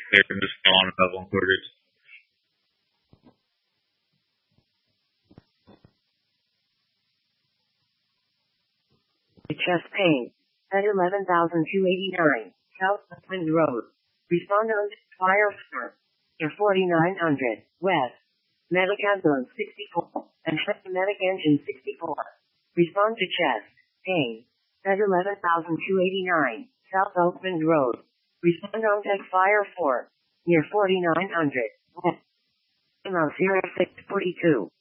They can just fall on above 1/4. Chest pain. At 11,289, South Upland Road. Respondent, Fire 4. Air 4900, West. Medic Ambulance 64, and Medic Engine 64. Respond to chest pain. At 11,289, South Oakland Road. Respond on Tech Fire 4. Near 4900, West. Amount 0642.